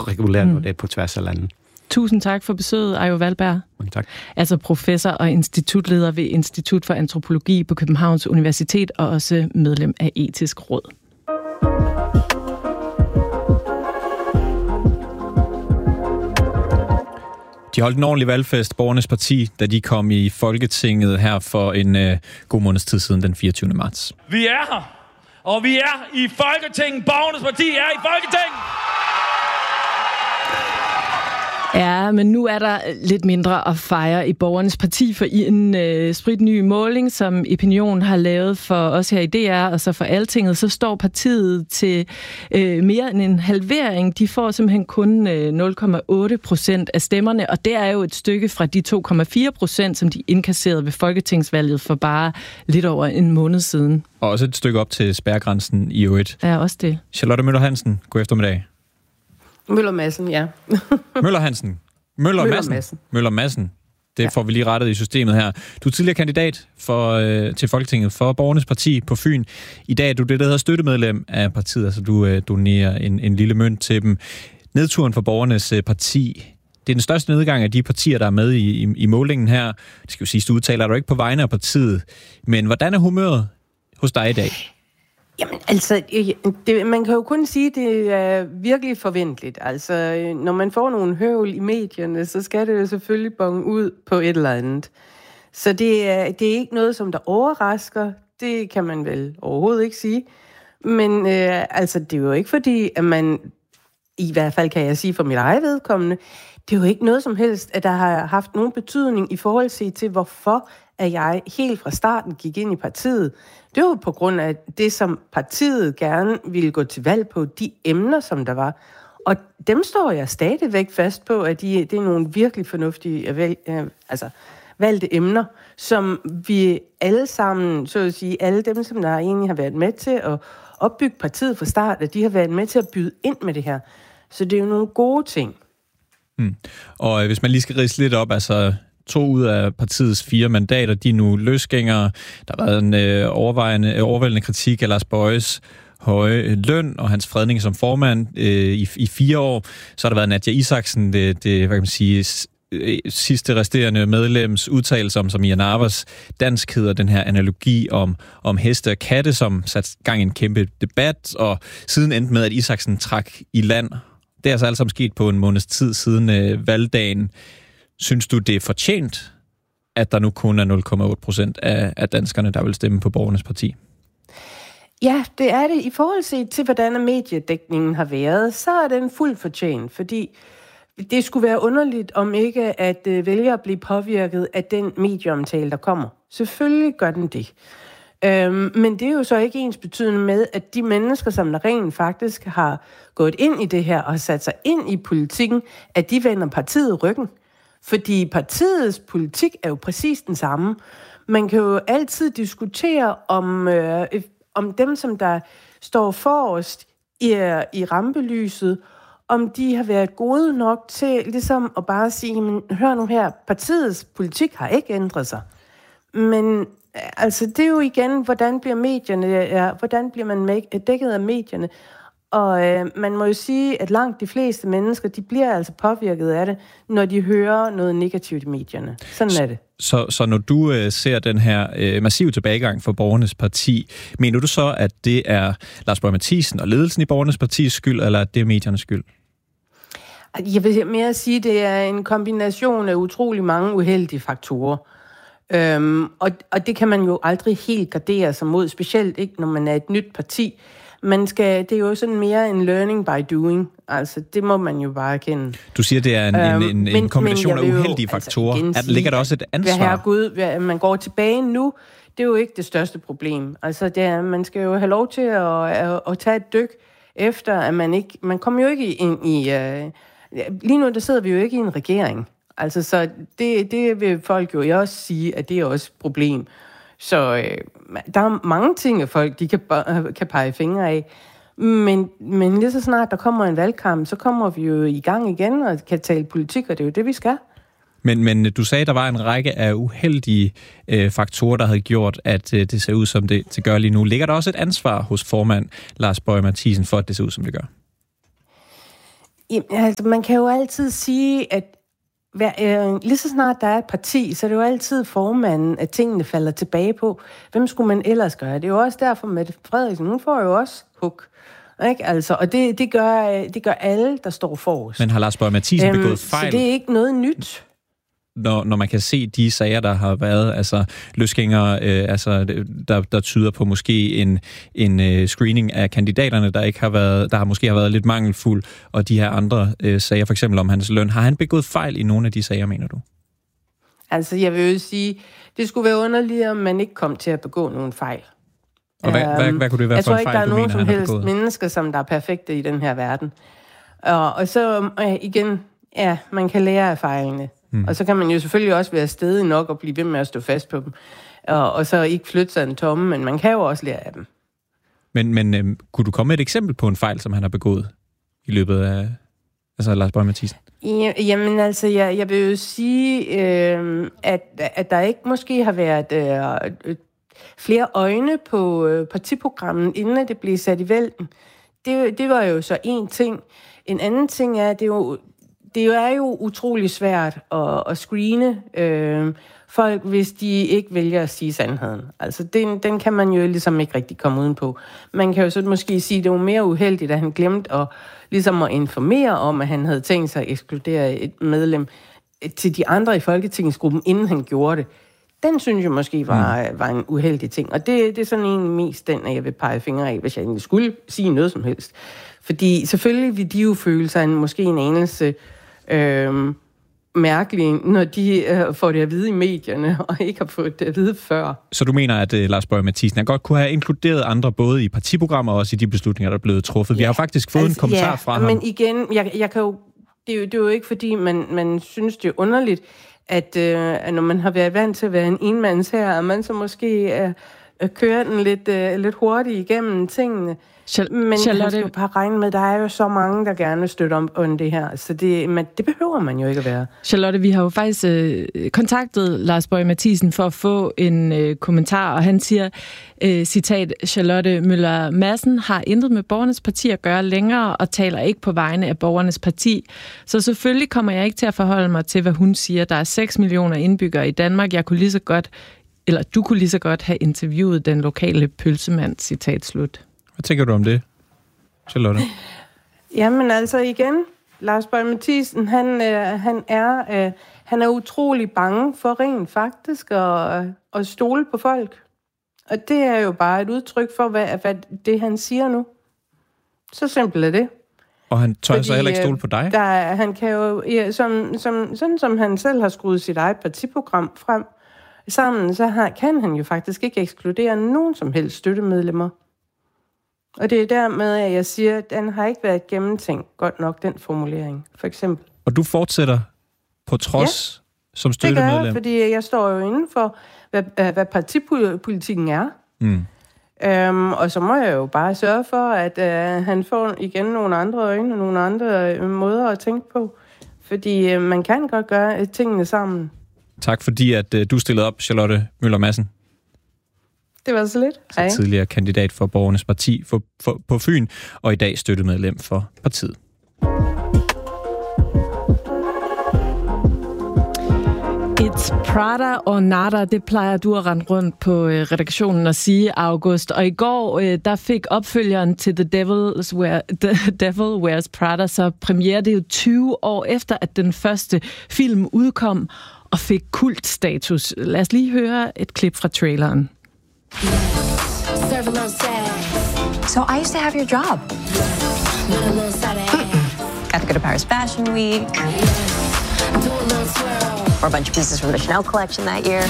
regulere det på tværs af landet. Tusind tak for besøget, Ayo Valberg. Mange tak. Altså professor og institutleder ved Institut for Antropologi på Københavns Universitet og også medlem af Etisk Råd. De holdt en ordentlig valgfest, Borgernes Parti, da de kom i Folketinget her for en god måneds tid siden, den 24. marts. Vi er her, og vi er i Folketinget. Borgernes Parti er i Folketinget! Ja, men nu er der lidt mindre at fejre i Borgernes Parti, for i en spritny måling, som Opinion har lavet for os her i DR, og så for Altinget, så står partiet til mere end en halvering. De får simpelthen kun 0,8% af stemmerne, og det er jo et stykke fra de 2,4%, som de indkasserede ved folketingsvalget for bare lidt over en måned siden. Og også et stykke op til spærregrænsen i øvrigt. Ja, også det. Charlotte Møller Hansen, god eftermiddag. Møller Madsen, ja. Møller Hansen. Møller Madsen. Det får vi lige rettet i systemet her. Du er tidligere kandidat til Folketinget for Borgernes Parti på Fyn. I dag er du det, der hedder støttemedlem af partiet, altså du donerer en lille mønt til dem. Nedturen for Borgernes Parti, det er den største nedgang af de partier, der er med i målingen her. Det skal jo siges, du udtaler du ikke på vegne af partiet. Men hvordan er humøret hos dig i dag? Jamen, altså, man kan jo kun sige, at det er virkelig forventeligt. Altså, når man får nogle høvl i medierne, så skal det jo selvfølgelig bonge ud på et eller andet. Så det er ikke noget, som der overrasker. Det kan man vel overhovedet ikke sige. Men altså, det er jo ikke fordi, at man, i hvert fald kan jeg sige for mit eget vedkommende, det er jo ikke noget som helst, at der har haft nogen betydning i forhold til, hvorfor at jeg helt fra starten gik ind i partiet. Det var på grund af det, som partiet gerne ville gå til valg på, de emner, som der var. Og dem står jeg stadigvæk fast på, at det er nogle virkelig fornuftige valgte emner, som vi alle sammen, så at sige, alle dem, som der egentlig har været med til at opbygge partiet fra start, at de har været med til at byde ind med det her. Så det er jo nogle gode ting. Og hvis man lige skal ridse lidt op, altså 2 ud af partiets 4 mandater, de er nu løsgængere. Der har været en overvældende kritik af Lars Bojes høje løn og hans fredning som formand i 4 år. Så har der været Nadja Isaksen, det hvad kan man sige, sidste resterende medlems udtalelse om, som Ian Arbers dansk hedder, den her analogi om heste og katte, som satte gang i en kæmpe debat, og siden endte med, at Isaksen trak i land. Det er altså alt sammen sket på en måneds tid siden valgdagen. Synes du, det er fortjent, at der nu kun er 0,8% af danskerne, der vil stemme på Borgernes Parti? Ja, det er det. I forhold til, hvordan mediedækningen har været, så er den fuldt fortjent, fordi det skulle være underligt, om ikke at vælgere blive påvirket af den medieomtale, der kommer. Selvfølgelig gør den det. Men det er jo så ikke ens betydende med, at de mennesker, som der rent faktisk har gået ind i det her og sat sig ind i politikken, at de vender partiet ryggen. Fordi partiets politik er jo præcis den samme. Man kan jo altid diskutere om dem, som der står forrest i rampelyset, om de har været gode nok til ligesom at bare sige, men hør nu her, partiets politik har ikke ændret sig. Men altså, det er jo igen, hvordan bliver man dækket af medierne? Og man må jo sige, at langt de fleste mennesker, de bliver altså påvirket af det, når de hører noget negativt i medierne. Sådan er det. Så når du ser den her massive tilbagegang for Borgernes Parti, mener du så, at det er Lars Boje Mathiesen og ledelsen i Borgernes Partis skyld, eller at det er mediernes skyld? Jeg vil mere sige, at det er en kombination af utrolig mange uheldige faktorer. Og det kan man jo aldrig helt gardere sig mod, specielt ikke, når man er et nyt parti. Det er jo sådan mere en learning by doing. Altså, det må man jo bare erkende. Du siger, det er en kombination af uheldige faktorer. Altså, ligger der også et ansvar? Herregud, man går tilbage nu, det er jo ikke det største problem. Altså, man skal jo have lov til at tage et dyk efter, at man kommer jo ikke ind i... lige nu, der sidder vi jo ikke i en regering. Altså, så det vil folk jo også sige, at det er også et problem. Så der er mange ting, at folk de kan pege fingre af. Men lige så snart der kommer en valgkamp, så kommer vi jo i gang igen og kan tale politik, og det er jo det, vi skal. Men du sagde, at der var en række af uheldige faktorer, der havde gjort, at det ser ud, som det gør lige nu. Ligger der også et ansvar hos formand Lars Boje Mathiesen for, at det ser ud, som det gør? Altså, man kan jo altid sige, at lige så snart der er et parti, så er det jo altid formanden, at tingene falder tilbage på. Hvem skulle man ellers gøre? Det er jo også derfor, Mette Frederiksen, hun får jo også hug. Ikke? Altså, og det gør alle, der står forrest. Men har Lars Boje Mathiesen begået fejl? Så det er ikke noget nyt. Når man kan se de sager, der har været, altså løsgængere, der tyder på måske en screening af kandidaterne, der måske har været lidt mangelfuld, og de her andre sager, for eksempel om hans løn. Har han begået fejl i nogle af de sager, mener du? Altså, jeg vil jo sige, det skulle være underligt, om man ikke kom til at begå nogen fejl. Og hvad kunne det være for en fejl, du mener, han har begået? Jeg tror ikke, der er nogen som helst mennesker, som der er perfekte i den her verden. Og så igen, ja, man kan lære af fejlene. Og så kan man jo selvfølgelig også være stedig nok og blive ved med at stå fast på dem. Og så ikke flytte sig en tomme, men man kan jo også lære af dem. Men kunne du komme med et eksempel på en fejl, som han har begået i løbet af Lars Boje Mathiesen? Jamen altså, jeg vil jo sige, at der ikke måske har været flere øjne på partiprogrammet, inden det blev sat i vælten. Det var jo så en ting. En anden ting er, det er jo utrolig svært at screene folk, hvis de ikke vælger at sige sandheden. Altså, den kan man jo ligesom ikke rigtig komme udenpå. Man kan jo så måske sige, at det var mere uheldigt, at han glemte at informere om, at han havde tænkt sig at ekskludere et medlem til de andre i Folketingsgruppen, inden han gjorde det. Den synes jeg måske var en uheldig ting. Og det er sådan egentlig mest den, at jeg vil pege fingre af, hvis jeg egentlig skulle sige noget som helst. Fordi selvfølgelig vil de jo føle sig måske en anelse mærkelige, når de får det at vide i medierne, og ikke har fået det at vide før. Så du mener, at Lars Boje Mathiesen godt kunne have inkluderet andre, både i partiprogrammer og også i de beslutninger, der er blevet truffet? Ja, vi har faktisk fået en kommentar fra ham. Men igen, jeg kan jo, det er jo ikke, fordi man synes, det er underligt, at når man har været vant til at være en enmands her, at man så måske kører den lidt hurtigt igennem tingene. Men jeg skal bare regne med, der er jo så mange, der gerne støtter om det her. Så det behøver man jo ikke at være. Charlotte, vi har jo faktisk kontaktet Lars Boje Mathiesen for at få en kommentar, og han siger, citat, Charlotte Møller Madsen har intet med borgernes parti at gøre længere, og taler ikke på vegne af borgernes parti. Så selvfølgelig kommer jeg ikke til at forholde mig til, hvad hun siger. Der er 6 millioner indbyggere i Danmark. Du kunne lige så godt have interviewet den lokale pølsemand, citat slut. Hvad tænker du om det, Charlotte? Jamen altså igen, Lars Boje Mathiesen, han er utrolig bange for rent faktisk at stole på folk. Og det er jo bare et udtryk for, hvad det han siger nu. Så simpelt er det. Og han tør så heller ikke stole på dig? Han kan jo, sådan som han selv har skruet sit eget partiprogram frem sammen, så kan han jo faktisk ikke ekskludere nogen som helst støttemedlemmer. Og det er dermed, at jeg siger, at den har ikke været gennemtænkt godt nok, den formulering, for eksempel. Og du fortsætter på trods som støttemedlem? Det gør jeg, fordi jeg står jo inden for, hvad partipolitikken er. Og så må jeg jo bare sørge for, at han får igen nogle andre øjne og nogle andre måder at tænke på. Fordi man kan godt gøre tingene sammen. Tak fordi, at du stillede op, Charlotte Møller Madsen. Det var så lidt. Hej. Tidligere kandidat for Borgernes Parti på Fyn, og i dag støttemedlem for partiet. It's Prada or nada, det plejer du at rende rundt på redaktionen og sige, August. Og i går, der fik opfølgeren til The Devil Wears Prada, så premiere det jo 20 år efter, at den første film udkom og fik kultstatus. Lad os lige høre et klip fra traileren. So I used to have your job. Got to go to Paris Fashion Week. Or a bunch of pieces from the Chanel collection that year.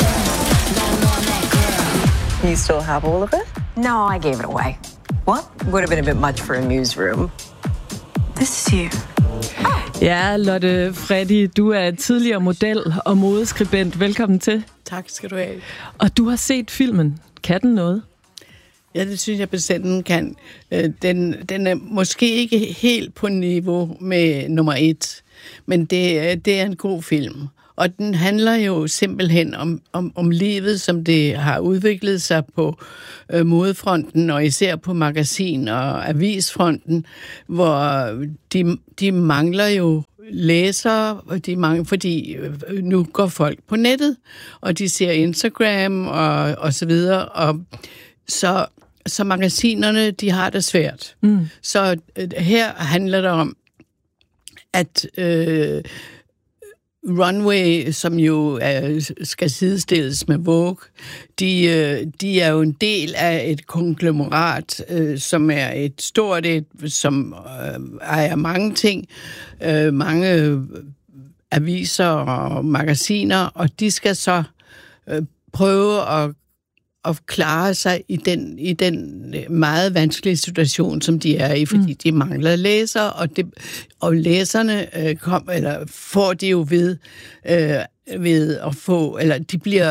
You still have all of it? No, I gave it away. What? Would have been a bit much for a newsroom. This is you. Ja, Lotte Freddy, du er tidligere model og modeskribent. Velkommen til. Tak skal du have. Og du har set filmen. Kan den noget? Ja, det synes jeg bestemt, den kan. Den er måske ikke helt på niveau med nummer 1, men det er en god film. Og den handler jo simpelthen om livet, som det har udviklet sig på modefronten, og især på magasin- og avisfronten, hvor de mangler jo læsere, fordi nu går folk på nettet, og de ser Instagram og så videre, og så magasinerne, de har det svært. Så her handler det om, at Runway, som jo skal sidestilles med Vogue, de er jo en del af et konglomerat, som er et stort som ejer mange ting, mange aviser og magasiner, og de skal så prøve at klare sig i den meget vanskelige situation, som de er i, fordi de mangler læsere, og læserne får de jo ved at få, eller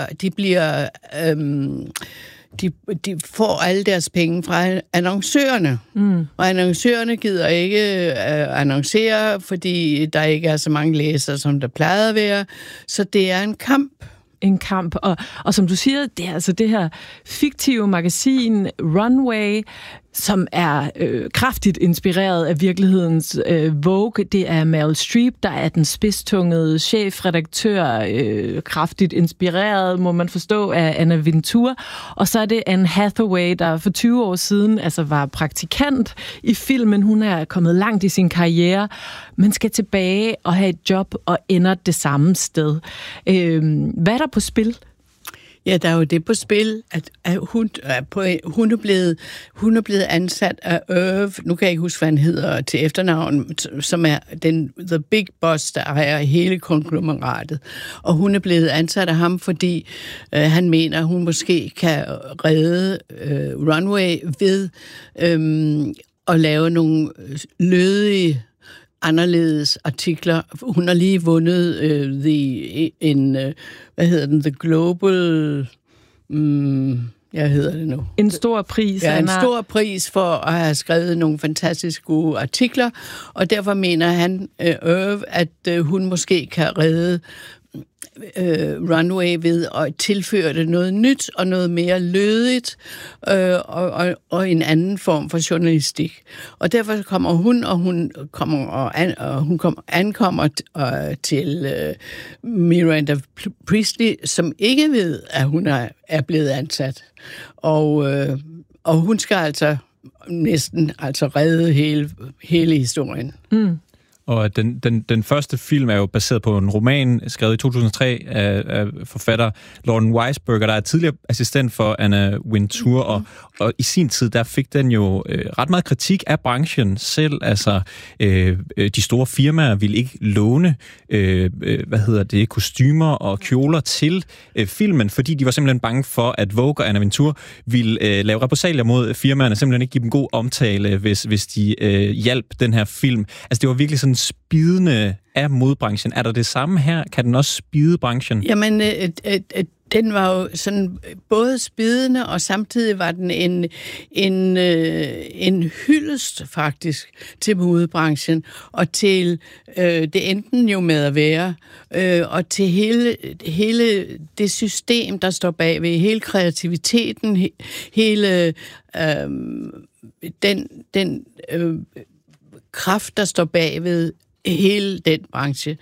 de får alle deres penge fra annoncørerne. Og annoncørerne gider ikke annoncere, fordi der ikke er så mange læsere, som der plejede at være. Så det er en kamp. En kamp. Og som du siger, det er altså det her fiktive magasin Runway, som er kraftigt inspireret af virkelighedens Vogue. Det er Meryl Streep, der er den spidstungede chefredaktør, kraftigt inspireret, må man forstå, af Anna Wintour. Og så er det Anne Hathaway, der for 20 år siden var praktikant i filmen. Hun er kommet langt i sin karriere, men skal tilbage og have et job og ender det samme sted. Hvad er der på spil? Ja, der er jo det på spil, at hun er blevet ansat af Irv, nu kan jeg ikke huske, hvad han hedder til efternavn, som er the big boss, der ejer hele konglomeratet. Og hun er blevet ansat af ham, fordi han mener, at hun måske kan redde Runway ved at lave nogle lødige anderledes artikler. Hun har lige vundet The Global... jeg hedder det nu. En stor pris. Ja, en stor pris for at have skrevet nogle fantastisk gode artikler, og derfor mener han, Irv, at hun måske kan redde Runway ved at tilføre det noget nyt og noget mere lødigt og en anden form for journalistik. Og derfor kommer hun ankommer til Miranda Priestly, som ikke ved, at hun er blevet ansat. Og hun skal altså næsten redde hele historien. Og den første film er jo baseret på en roman, skrevet i 2003 af forfatter Lauren Weisberger, der er tidligere assistent for Anna Wintour, og i sin tid, der fik den jo ret meget kritik af branchen selv. Altså, de store firmaer ville ikke låne, kostymer og kjoler til filmen, fordi de var simpelthen bange for, at Vogue og Anna Wintour ville lave repressalier mod firmaerne, simpelthen ikke give dem god omtale, hvis de hjalp den her film. Altså, det var virkelig sådan spidende af modbranchen. Er der det samme her? Kan den også spide branchen? Jamen, den var jo sådan både spidende, og samtidig var den en hyldest faktisk til modebranchen, og til det enten jo med at være, og til hele det system, der står bagved, hele kreativiteten, hele den kraft, der står bagved hele den branche.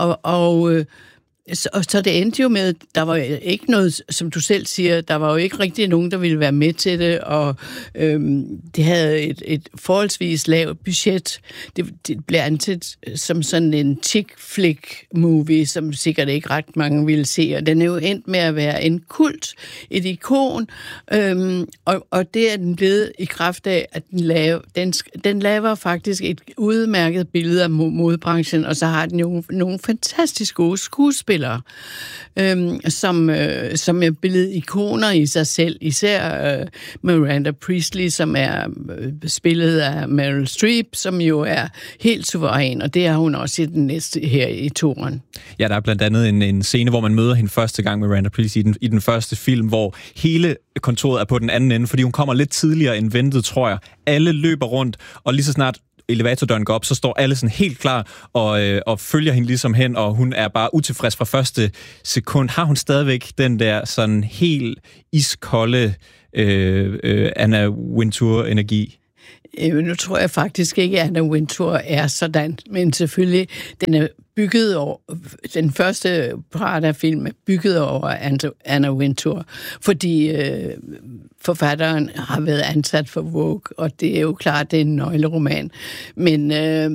Så det endte jo med, der var ikke noget, som du selv siger, der var jo ikke rigtig nogen, der ville være med til det, og det havde et forholdsvis lavt budget. Det blev anset som sådan en chick flick movie, som sikkert ikke ret mange ville se, og den er jo endt med at være en kult, et ikon, og det er den blevet i kraft af, at den laver faktisk et udmærket billede af modebranchen, og så har den jo nogle fantastisk gode skuespillere, som er blevet ikoner i sig selv, især Miranda Priestly, som er spillet af Meryl Streep, som jo er helt suveræn, og det er hun også i den næste her i toren. Ja, der er blandt andet en scene, hvor man møder hende første gang med Miranda Priestly i den første film, hvor hele kontoret er på den anden ende, fordi hun kommer lidt tidligere end ventet, tror jeg. Alle løber rundt, og lige så snart elevatordøren går op, så står alle sådan helt klar og følger hende ligesom hen, og hun er bare utilfreds fra første sekund. Har hun stadigvæk den der sådan helt iskolde Anna Wintour-energi? Nu tror jeg faktisk ikke, at Anna Wintour er sådan, men selvfølgelig, den er bygget over, den første Prada-film er bygget over Anna Wintour, fordi forfatteren har været ansat for Vogue, og det er jo klart, det er en nøgleroman. Men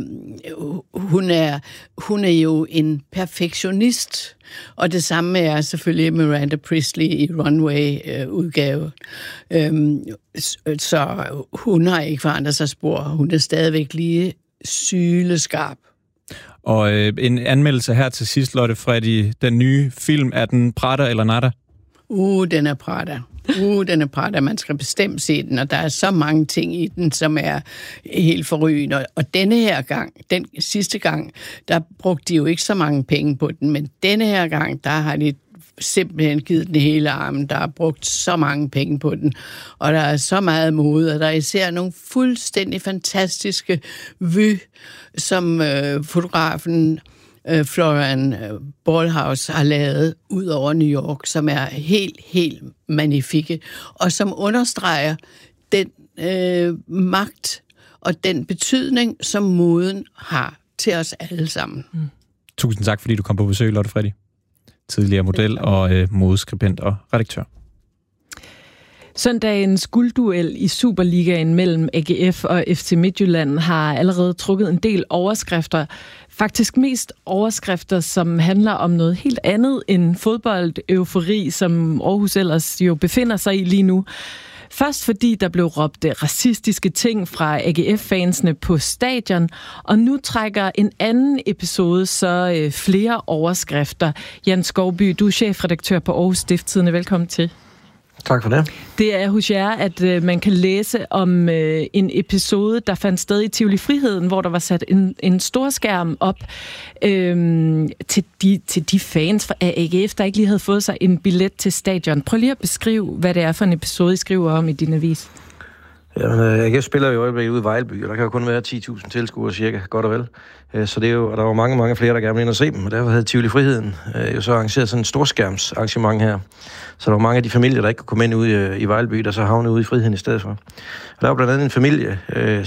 hun er jo en perfektionist, og det samme er selvfølgelig Miranda Priestly i Runway-udgave. Så hun har ikke forandret sig spor. Hun er stadigvæk lige syleskarp. Og en anmeldelse her til sidst, Lotte Freddie. Den nye film, er den Prada eller Nada? Den er Prada. Den er Prada. Man skal bestemt se den, og der er så mange ting i den, som er helt forrygende. Og denne her gang, den sidste gang, der brugte de jo ikke så mange penge på den, men denne her gang, der har de simpelthen givet den hele armen. Der er brugt så mange penge på den, og der er så meget mode, og der er især nogle fuldstændig fantastiske vy, som fotografen Florian Ballhaus har lavet ud over New York, som er helt magnifikke, og som understreger den magt og den betydning, som moden har til os alle sammen. Tusind tak, fordi du kom på besøg, Lotte Freddie. Tidligere model og modeskribent og redaktør. Søndagens guldduel i Superligaen mellem AGF og FC Midtjylland har allerede trukket en del overskrifter. Faktisk mest overskrifter, som handler om noget helt andet end fodbold-eufori, som Aarhus ellers jo befinder sig i lige nu. Først fordi der blev råbt racistiske ting fra AGF-fansene på stadion, og nu trækker en anden episode så flere overskrifter. Jan Skovby, du er chefredaktør på Aarhus Stiftstidende. Velkommen til. Tak for det. Det er hos jer, at man kan læse om en episode, der fandt sted i Tivoli Friheden, hvor der var sat en stor skærm op til de fans af AGF, der ikke lige havde fået sig en billet til stadion. Prøv lige at beskrive, hvad det er for en episode, I skriver om i din avis. Jamen, AGF spiller jo i øjeblikket ude i Vejleby, og der kan jo kun være 10.000 tilskuere cirka, godt og vel. Så det er jo, og der var mange flere, der gerne ville ind og se dem, og derfor havde Tivoli Friheden jo så arrangeret sådan en storskærmsarrangement her. Så der var mange af de familier, der ikke kunne komme ind ude i Vejleby, der så havnede ude i Friheden i stedet for. Og der var blandt andet en familie,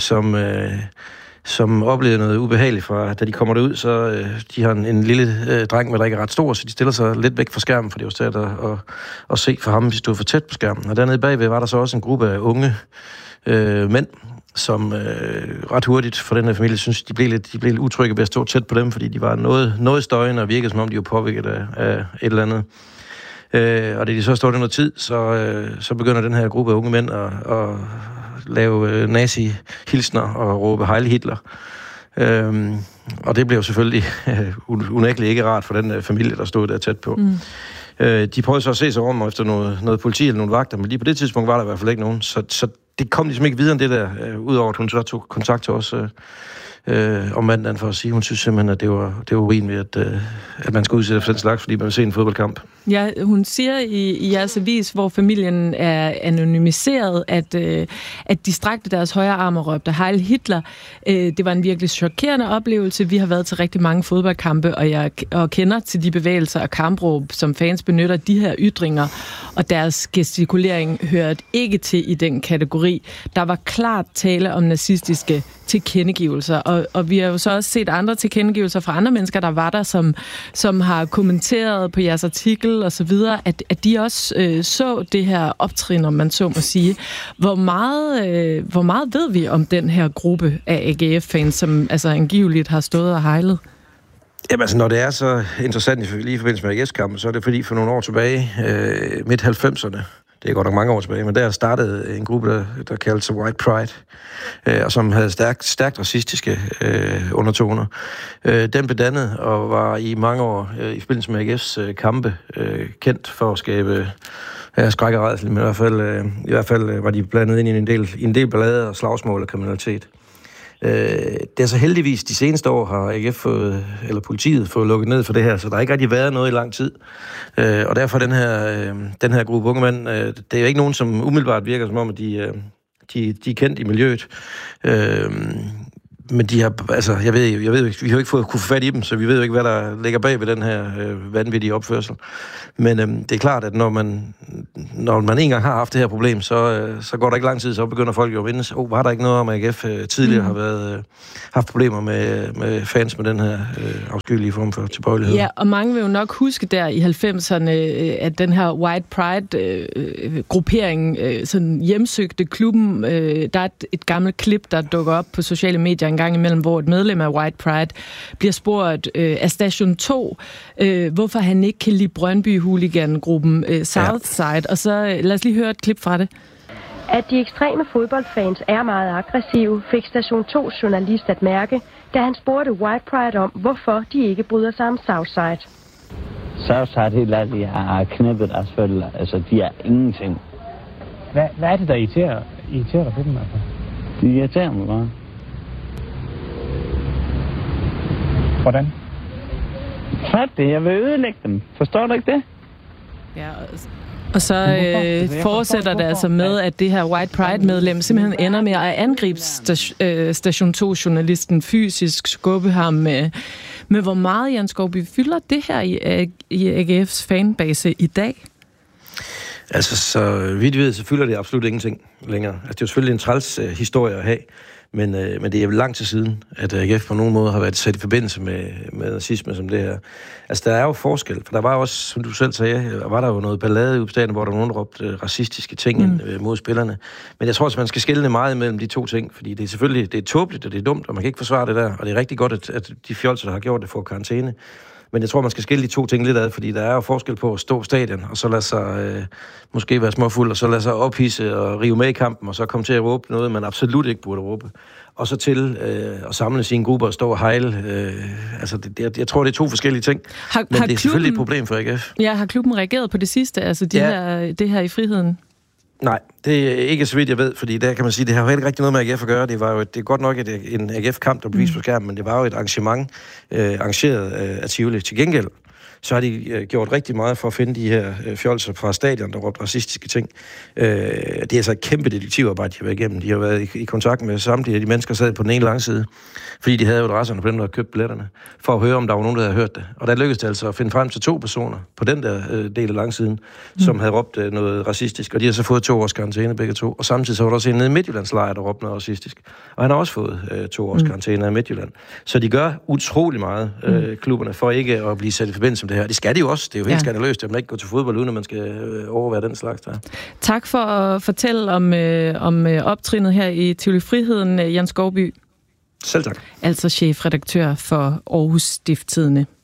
som oplevede noget ubehageligt fra, da de kommer derud, så de har en lille dreng, men der ikke er ret stor, så de stiller sig lidt væk fra skærmen, for det var svært at se for ham, hvis de stod for tæt på skærmen. Og dernede bagved var der så også en gruppe af unge mænd, som ret hurtigt for den her familie synes, de blev lidt utrygge ved at stå tæt på dem, fordi de var noget støjende og virkede som om de var påvirket af et eller andet. Og da de så står der noget tid, så begynder den her gruppe af unge mænd at lave nazi-hilsner og råbe Heil Hitler. Og det blev selvfølgelig unægteligt ikke rart for den familie, der stod der tæt på. De prøvede så at se sig om efter noget politi eller nogle vagter, men lige på det tidspunkt var der i hvert fald ikke nogen. Så det kom ligesom ikke videre end det der, udover at hun så tog kontakt til os om mandagen for at sige, hun synes simpelthen, at det var urimeligt, at man skulle udsætte for den slags, fordi man vil se en fodboldkamp. Ja, hun siger i jeres avis, hvor familien er anonymiseret, at de strakte deres højre arm og råbte Heil Hitler. Det var en virkelig chokerende oplevelse. Vi har været til rigtig mange fodboldkampe, og kender til de bevægelser og kampråb, som fans benytter. De her ytringer og deres gestikulering hørte ikke til i den kategori. Der var klart tale om nazistiske tilkendegivelser, og vi har jo så også set andre tilkendegivelser fra andre mennesker, der var der, som har kommenteret på jeres artikel og så videre, at de også så det her optrin, om man så må sige. Hvor meget ved vi om den her gruppe af AGF-fans, som altså angiveligt har stået og hejlet? Jamen altså, når det er så interessant lige i forbindelse med AGF-kampen, så er det fordi for nogle år tilbage, midt-90'erne, det er godt nok mange år tilbage, men der startede en gruppe, der kaldte sig White Pride, og som havde stærkt racistiske undertoner. Den blev dannet og var i mange år i forbindelse med AGF's kampe kendt for at skabe skræk og rædsel, men i hvert fald var de blandet ind i en del ballade og slagsmål og kriminalitet. Det er så heldigvis de seneste år har AGF politiet fået lukket ned for det her, så der har ikke rigtig været noget i lang tid. Og derfor den her gruppe unge mænd, det er jo ikke nogen, som umiddelbart virker som om, at de er kendt i miljøet. Men de har, altså, jeg ved vi har jo ikke kunne få fat i dem, så vi ved jo ikke, hvad der ligger bag ved den her vanvittige opførsel. Men det er klart, at når man en gang har haft det her problem, så går der ikke lang tid, så begynder folk jo at vinde. Var der ikke noget om, at AGF tidligere har haft problemer med fans med den her afskyelige form for tilbøjelighed? Ja, og mange vil jo nok huske der i 90'erne, at den her White Pride-gruppering sådan hjemsøgte klubben. Der er et gammelt klip, der dukker op på sociale medier en gang imellem, hvor et medlem af White Pride bliver spurgt af Station 2, hvorfor han ikke kan lide Brøndby-hooligan-gruppen Southside. Og så lad os lige høre et klip fra det. At de ekstreme fodboldfans er meget aggressive, fik Station 2 journalist at mærke, da han spurgte White Pride om, hvorfor de ikke bryder sig om Southside. Southside helt ærligt har knippet deres følger. Altså, de er ingenting. Hvad er det, der irriterer dig på dem, altså? De irriterer mig bare. Hvordan? Fat det, jeg vil ødelægge dem. Forstår du ikke det? Ja, og så fortsætter det altså med, at det her White Pride-medlem simpelthen ender med at angribe Station 2-journalisten fysisk, skubbe ham med hvor meget, Jan Skovby, fylder det her i AGF's fanbase i dag? Altså, så vidt vi ved, så fylder det absolut ingenting længere. Altså, det er jo selvfølgelig en træls historie at have, men det er jo lang tid siden, at AGF på nogen måde har været sat i forbindelse med nazisme som det her. Altså, der er jo forskel, for der var også, som du selv sagde, var der jo noget ballade ude på stadion, hvor der var nogen, der råbte racistiske ting mod spillerne. Men jeg tror også, man skal skelne meget mellem de to ting, fordi det er selvfølgelig det er tåbeligt, og det er dumt, og man kan ikke forsvare det der, og det er rigtig godt, at de fjolser, der har gjort det, får karantæne. Men jeg tror, man skal skille de to ting lidt ad, fordi der er jo forskel på at stå stadion, og så lade sig måske være småfuld, og så lade sig ophidse og rive med i kampen, og så komme til at råbe noget, man absolut ikke burde råbe. Og så til at samle sine grupper og stå og hejle. Jeg tror, det er to forskellige ting. Men det er selvfølgelig et problem for AGF. Ja, har klubben reageret på det sidste, altså det her i friheden? Nej, det er ikke så vidt, jeg ved, fordi der kan man sige, det har jo ikke rigtig noget med AGF at gøre. Det er godt nok en AGF-kamp, der blev vist på skærmen, men det var jo et arrangement arrangeret af Tivoli. Til gengæld, så har de gjort rigtig meget for at finde de her fjolser fra stadion, der råbte racistiske ting. Det er altså et kæmpe detektivarbejde, de har været igennem. De har været i kontakt med samtlige af de mennesker, der sad på den ene langside, fordi de havde jo adresserne på dem, der havde købt billetterne, for at høre, om der var nogen, der havde hørt det. Og der lykkedes det altså at finde frem til 2 personer på den der del af langsiden, som havde råbt noget racistisk, og de har så fået 2 års karantæne begge to. Og samtidig så var der også en nede i Midtjyllands lejr, der råbte noget racistisk. Og han har også fået 2 års karantæne af Midtjylland. Så de gør utrolig meget, klubberne, for ikke at blive sat i forbindelse med det her. Det skal de jo også. Det er jo helt skandaløst, at man ikke går til fodbold, uden at man skal overvære den slags der. Tak for at fortælle om optrinet her i Tivoli Friheden, Jan Skovby. Selv tak. Altså chefredaktør for Aarhus Stiftstidende.